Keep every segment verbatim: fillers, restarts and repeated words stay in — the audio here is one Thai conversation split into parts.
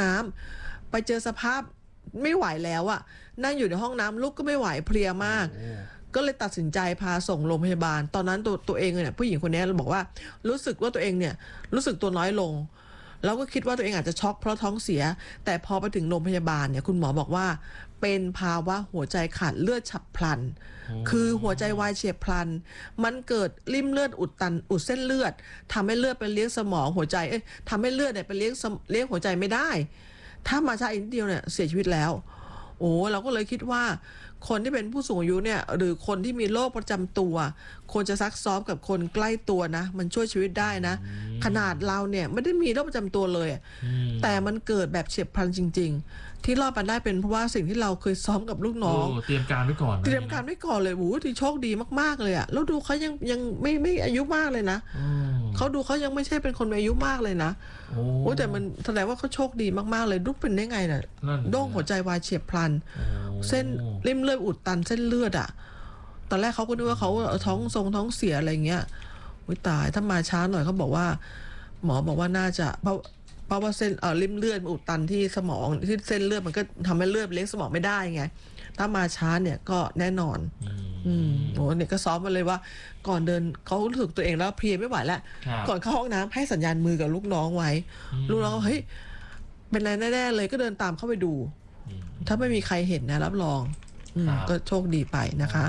น้ำไปเจอสภาพไม่ไหวแล้วอะนั่งอยู่ในห้องน้ำลุกก็ไม่ไหวเพลียมากก็เลยตัดสินใจพาส่งโรงพยาบาลตอนนั้นตัวตัวเองเนี่ยผู้หญิงคนนี้บอกว่ารู้สึกว่าตัวเองเนี่ยรู้สึกตัวน้อยลงแล้วก็คิดว่าตัวเองอาจจะช็อกเพราะท้องเสียแต่พอไปถึงโรงพยาบาลเนี่ยคุณหมอบอกว่าเป็นภาวะหัวใจขาดเลือดฉับพลันคือหัวใจวายเฉียบพลันมันเกิดริ่มเลือดอุดตันอุดเส้นเลือดทำให้เลือดไปเลี้ยงสมองหัวใจเอ้ยทำให้เลือดเนี่ยไปเลี้ยงเลี้ยงหัวใจไม่ได้ถ้ามาช้าอีกนิดเดียวเนี่ยเสียชีวิตแล้วโอ้เราก็เลยคิดว่าคนที่เป็นผู้สูงอายุเนี่ยหรือคนที่มีโรคประจำตัวควรจะซักซ้อมกับคนใกล้ตัวนะมันช่วยชีวิตได้นะขนาดเราเนี่ยไม่ได้มีโรคประจำตัวเลยแต่มันเกิดแบบเฉียบพลันจริงๆที่รอดมาได้เป็นเพราะว่าสิ่งที่เราเคยซ้อมกับลูกน้องเตรียมการไว้ก่อนเตรียมการไว้ก่อนเลยโอ้โหที่โชคดีมากๆเลยอะแล้วดูเขายังยังไม่ไม่อายุมากเลยนะเขาดูเขายังไม่ใช่เป็นคนมีอายุมากเลยนะโอ้แต่มันแสดงว่าเขาโชคดีมากๆเลยลูกเป็นได้ไงน่ะโรคหัวใจวายเฉียบพลันเส้นริ่มเลือดอุดตันเส้นเลือดอ่ะตอนแรกเขาก็นึกว่าเขาท้องทรงท้องเสียอะไรเงี้ยอุ้ยตายถ้ามาช้าหน่อยเขาบอกว่าหมอบอกว่าน่าจะเพราะเพราะว่าเส้นเอ่อริ่มเลือดอุดตันที่สมองที่เส้นเลือดมันก็ทำให้เลือดเลี้ยงสมองไม่ได้ไงถ้ามาช้าเนี่ยก็แน่นอนอืมโอ้เนี่ยก็ซ้อมมาเลยว่าก่อนเดินเขารู้สึกตัวเองแล้วเพลียไม่ไหวแล้วก่อนเข้าห้องน้ำให้สัญญาณมือกับลูกน้องไว้ลูกน้องเฮ้ยเป็นอะไรแน่ๆเลยก็เดินตามเข้าไปดูถ้าไม่มีใครเห็นนะรับรองก็โชคดีไปนะคะ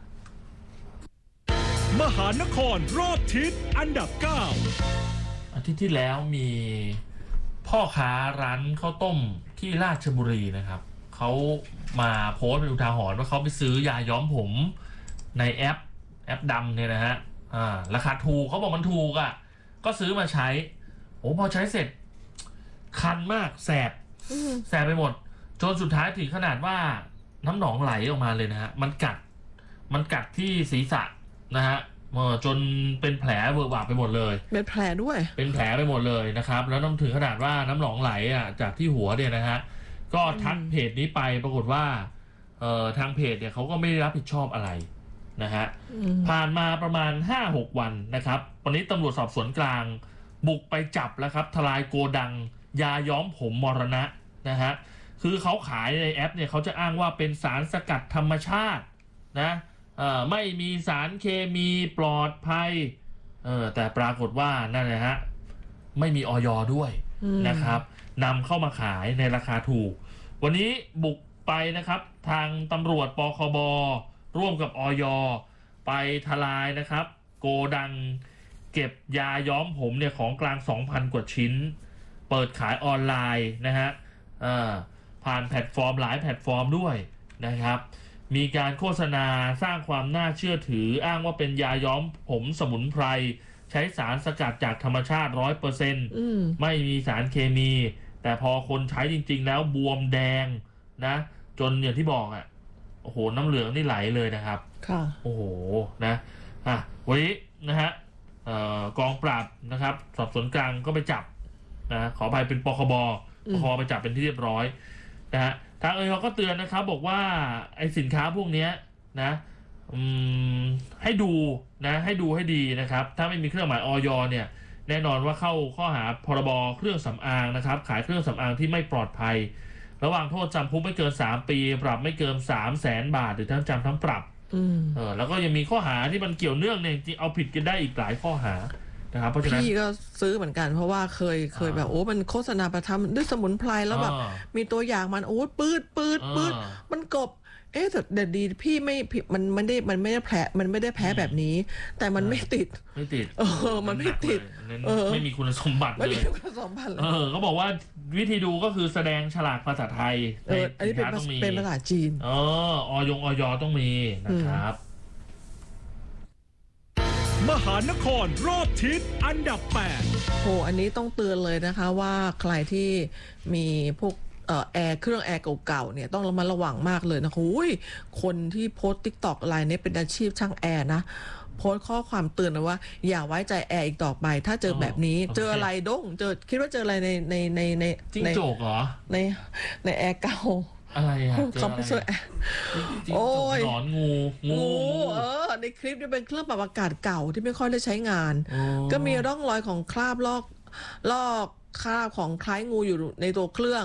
มหานครรอบทิศอันดับเก้าอาทิตย์ที่แล้วมีพ่อค้าร้านข้าวต้มที่ราชบุรีนะครับเขามาโพสต์เป็นอุทาหรณ์ว่าเขาไปซื้อยาย้อมผมในแอปแอปดำเนี่ยนะฮะอ่าราคาถูกเขาบอกมันถูกอ่ะก็ซื้อมาใช้โอ้พอใช้เสร็จคันมากแสบแสบไปหมดจนสุดท้ายถึงขนาดว่าน้ำหนองไหลออกมาเลยนะฮะมันกัดมันกัดที่ศีรษะนะฮะจนเป็นแผลเวอะหวะไปหมดเลยเป็นแผลด้วยเป็นแผลไปหมดเลยนะครับแล้วน้ำถึงขนาดว่าน้ำหนองไหลอ่ะจากที่หัวเนี่ยนะฮะก็ทักเพจนี้ไปปรากฏว่าเอ่อทางเพจเนี่ยเขาก็ไม่ได้รับผิดชอบอะไรนะฮะผ่านมาประมาณ ห้าหก วันนะครับวันนี้ตำรวจสอบสวนกลางบุกไปจับแล้วครับทลายโกดังยาย้อมผมมรณะนะฮะคือเขาขายในแอปเนี่ยเขาจะอ้างว่าเป็นสารสกัดธรรมชาตินะเอ่อไม่มีสารเคมีปลอดภัยเออแต่ปรากฏว่านั่นแหละฮะไม่มีอย.ด้วยนะครับนำเข้ามาขายในราคาถูกวันนี้บุกไปนะครับทางตำรวจปคบร่วมกับอย.ไปทลายนะครับโกดังเก็บยาย้อมผมเนี่ยของกลาง สองพัน กว่าชิ้นเปิดขายออนไลน์นะฮะอ่าผ่านแพลตฟอร์มหลายแพลตฟอร์มด้วยนะครับมีการโฆษณาสร้างความน่าเชื่อถืออ้างว่าเป็นยาย้อมผมสมุนไพรใช้สารสกัดจากธรรมชาติ ร้อยเปอร์เซ็นต์ ไม่มีสารเคมีแต่พอคนใช้จริงๆแล้วบวมแดงนะจนอย่างที่บอกอ่ะโอ้โหน้ำเหลืองนี่ไหลเลยนะครับค่ะโอ้โหนะอ่ะวันนี้นะฮะเอ่อกองปราบนะครับสอบสวนกลางก็ไปจับนะขออภัยเป็นปคบปคบไปจับเป็นที่เรียบร้อยนะฮะทางเอยก็เตือนนะครับบอกว่าไอ้สินค้าพวกนี้นะอืมให้ดูนะให้ดูให้ดีนะครับถ้าไม่มีเครื่องหมายอย.เนี่ยแน่นอนว่าเข้าข้อหาพรบเครื่องสำอางนะครับขายเครื่องสำอางที่ไม่ปลอดภัยระหว่างโทษจำคุกไม่เกินสามปีปรับไม่เกิน สามแสน บาทหรือทั้งจำทั้งปรับเออแล้วก็ยังมีข้อหาที่มันเกี่ยวเนื่องเนี่ยจริงเอาผิดกันได้อีกหลายข้อหานะครับเพราะฉะนั้นพี่ก็ซื้อเหมือนกันเพราะว่าเคยเคยแบบโอ้มันโฆษณาประทำด้วยสมุนไพรแล้วแบบมีตัวอย่างมันโอ้ปืดปืดปืดมันกบเอ๊ะแต่ดีพี่ไม่มันไม่ได้มันไม่ได้แผลมันไม่ได้แพ้แบบนี้แต่มันไม่ติดไม่ติดเออมันไม่ติดเออไม่มีคุณสมบัติเลยไม่มีคุณสมบัติเลยเออเขาบอกว่าวิธีดูก็คือแสดงฉลากภาษาไทยเอออันนี้เป็นเป็นภาษาจีนเอออยงอยต้องมีนะครับมหานครรอบทิศอันดับแปดโหอันนี้ต้องเตือนเลยนะคะว่าใครที่มีพวกเอ่อแอร์เครื่องแอร์เก่าๆเนี่ยต้องระมัดระวังมากเลยนะโอ้ยคนที่โพสต์ TikTok อะไรเนี่ยเป็นอาชีพช่างแอร์นะโพสต์ข้อความเตือนเลยว่าอย่าไว้ใจแอร์อีกต่อไปถ้าเจอแบบนี้เจออะไรด้งเจอคิดว่าเจออะไรในในในในจิ้งจกเหรอในในแอร์เก่าอะไรอะคอมเพรสเซอร์โอ้ยหนอนงูงูเออในคลิปนี่เป็นเครื่องปรับอากาศเก่าที่ไม่ค่อยได้ใช้งานก็มีร่องรอยของคราบลอกลอกคราบของคล้ายงูอยู่ในตัวเครื่อง